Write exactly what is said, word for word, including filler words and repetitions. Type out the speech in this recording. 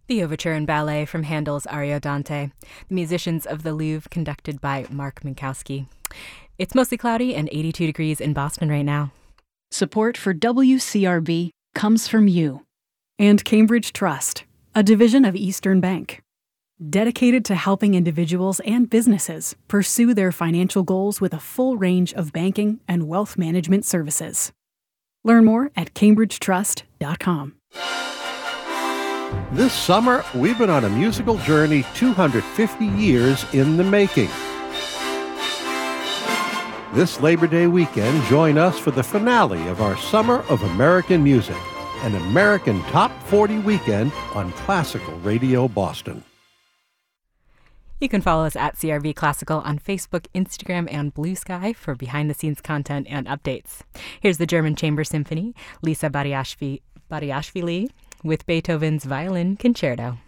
The Overture and Ballet from Handel's Ariodante. The Musicians of the Louvre, conducted by Mark Minkowski. It's mostly cloudy and eighty-two degrees in Boston right now. Support for W C R B comes from you. And Cambridge Trust, a division of Eastern Bank. Dedicated to helping individuals and businesses pursue their financial goals with a full range of banking and wealth management services. Learn more at cambridge trust dot com. This summer, we've been on a musical journey two hundred fifty years in the making. This Labor Day weekend, join us for the finale of our Summer of American Music, an American Top forty weekend on Classical Radio Boston. You can follow us at C R V Classical on Facebook, Instagram, and Blue Sky for behind-the-scenes content and updates. Here's the German Chamber Symphony, Lisa Bariashvili, Bariashvili with Beethoven's Violin Concerto.